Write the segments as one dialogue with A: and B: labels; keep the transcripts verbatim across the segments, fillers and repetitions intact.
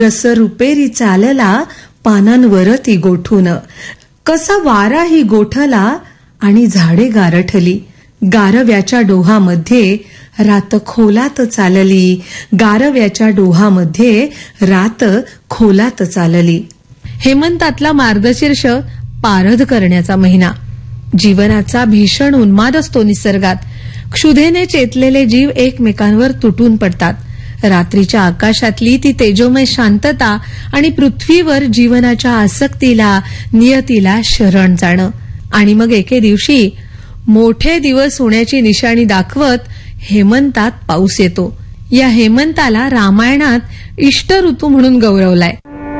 A: रस रुपेरी चालला पानांवर ती गोठून, कसा वारा ही गोठला आणि झाडे गारठली. गारव्याच्या डोहामध्ये रात खोलात चालली, गारव्याच्या डोहामध्ये रात खोलात चालली. हेमंतातला मार्गशीर्ष पारध करण्याचा महिना. जीवनाचा भीषण उन्माद असतो निसर्गात. क्षुधेने चेतलेले जीव एकमेकांवर तुटून पडतात. रात्रीच्या आकाशातली ती तेजोमय शांतता आणि पृथ्वीवर जीवनाच्या आसक्तीला, नियतीला शरण जाणं. आणि मग एके दिवशी मोठे दिवस होण्याची निशाणी दाखवत हेमंतात पाऊस येतो. या हेमंताला रामायणात इष्ट ऋतू म्हणून गौरवलाय.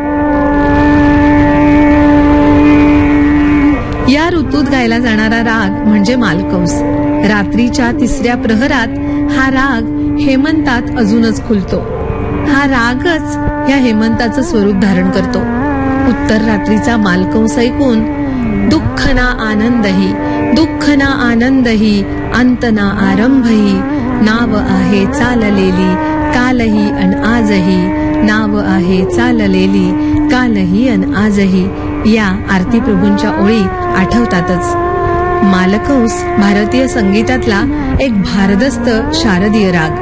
A: या ऋतूत गायला जाणारा राग म्हणजे मालकंस. रात्रीच्या तिसऱ्या प्रहरात हा राग हेमंतात अजूनच खुलतो. हा रागच या हेमंताचं स्वरूप धारण करतो. उत्तर रात्रीचा मालकंस ऐकून दुःख ना आनंदही, दुःख ना आनंदही, अंत ना आरंभही, नाव आहे चाललेली कालही अन आजही, नाव आहे चाललेली कालही अन आजही. या आरती प्रभूंच्या ओळी आठवतातच. मालकंस भारतीय संगीतातला एक भारदस्त शारदीय राग.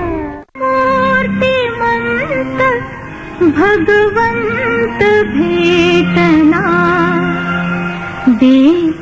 B: भगवंत भेटना दे